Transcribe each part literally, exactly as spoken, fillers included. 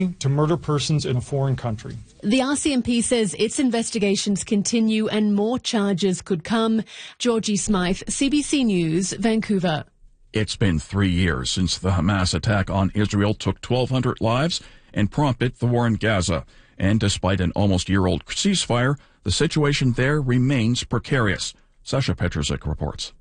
to murder persons in a foreign country. The R C M P says its investigations continue and more charges could come. Georgie Smythe, C B C News, Vancouver. It's been three years since the Hamas attack on Israel took twelve hundred lives and prompted the war in Gaza. And despite an almost year-old ceasefire, the situation there remains precarious. Sasha Petrusik reports.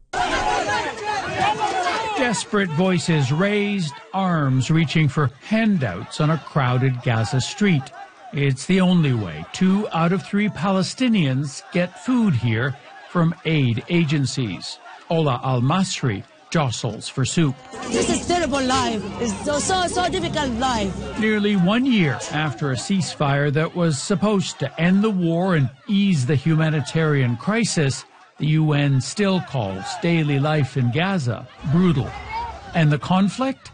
Desperate voices raised, arms reaching for handouts on a crowded Gaza street. It's the only way two out of three Palestinians get food here from aid agencies. Ola Al-Masri jostles for soup. This is terrible life. It's so, so, so difficult life. Nearly one year after a ceasefire that was supposed to end the war and ease the humanitarian crisis, the U N still calls daily life in Gaza brutal. And the conflict?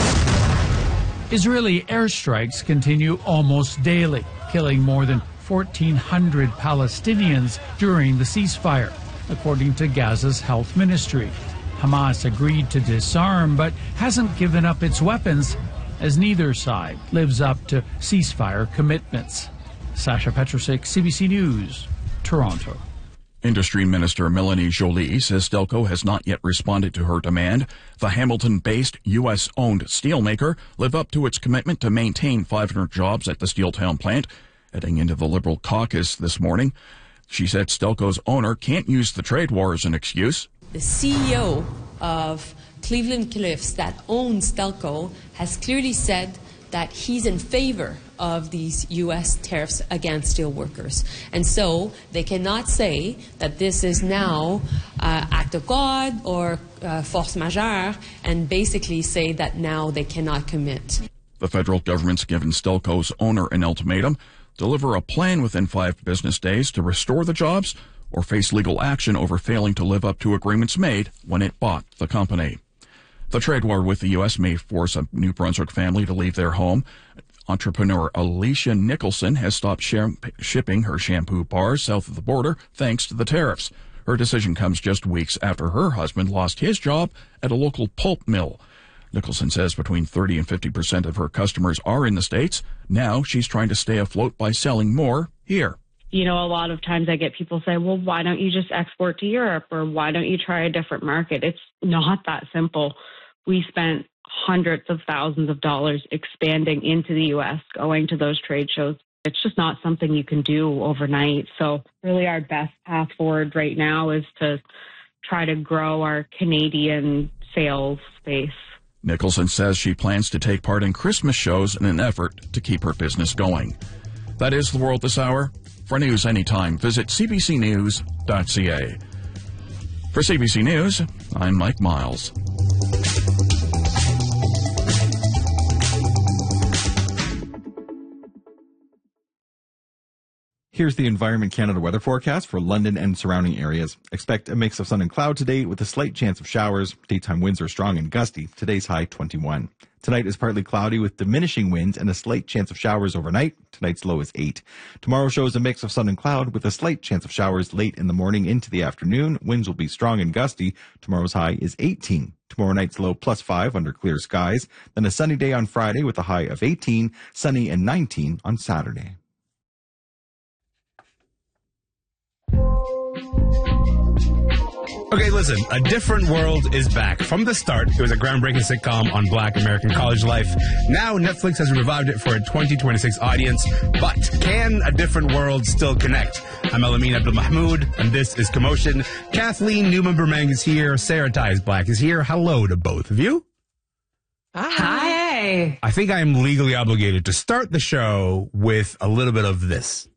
Israeli airstrikes continue almost daily, killing more than fourteen hundred Palestinians during the ceasefire, according to Gaza's health ministry. Hamas agreed to disarm, but hasn't given up its weapons, as neither side lives up to ceasefire commitments. Sasha Petrusik, C B C News, Toronto. Industry Minister Melanie Joly says Stelco has not yet responded to her demand. The Hamilton-based U S-owned steelmaker lived up to its commitment to maintain five hundred jobs at the Steeltown plant. Heading into the Liberal caucus this morning, she said Stelco's owner can't use the trade war as an excuse. The C E O of Cleveland Cliffs that owns Stelco has clearly said that he's in favor of these U S tariffs against steel workers. And so they cannot say that this is now uh, act of God or uh, force majeure and basically say that now they cannot commit. The federal government's given Stelco's owner an ultimatum: deliver a plan within five business days to restore the jobs or face legal action over failing to live up to agreements made when it bought the company. The trade war with the U S may force a New Brunswick family to leave their home. Entrepreneur Alicia Nicholson has stopped sham- shipping her shampoo bars south of the border thanks to the tariffs. Her decision comes just weeks after her husband lost his job at a local pulp mill. Nicholson says between thirty and fifty percent of her customers are in the States. Now she's trying to stay afloat by selling more here. You know, a lot of times I get people say, well, why don't you just export to Europe, or why don't you try a different market? It's not that simple. We spent hundreds of thousands of dollars expanding into the U S, going to those trade shows. It's just not something you can do overnight. So really our best path forward right now is to try to grow our Canadian sales space. Nicholson says she plans to take part in Christmas shows in an effort to keep her business going. That is the world this hour. For news anytime, visit c b c news dot c a. For C B C News, I'm Mike Miles. Here's the Environment Canada weather forecast for London and surrounding areas. Expect a mix of sun and cloud today with a slight chance of showers. Daytime winds are strong and gusty. Today's high twenty-one. Tonight is partly cloudy with diminishing winds and a slight chance of showers overnight. Tonight's low is eight. Tomorrow shows a mix of sun and cloud with a slight chance of showers late in the morning into the afternoon. Winds will be strong and gusty. Tomorrow's high is eighteen. Tomorrow night's low plus five under clear skies. Then a sunny day on Friday with a high of eighteen, sunny and nineteen on Saturday. Okay, listen, A Different World is back. From the start, it was a groundbreaking sitcom on Black American college life. Now, Netflix has revived it for a twenty twenty-six audience. But can A Different World still connect? I'm Elamin Abdul Mahmoud, and this is Commotion. Kathleen Newman-Bermang is here. Sarah Tyes Black is here. Hello to both of you. Hi. I think I am legally obligated to start the show with a little bit of this.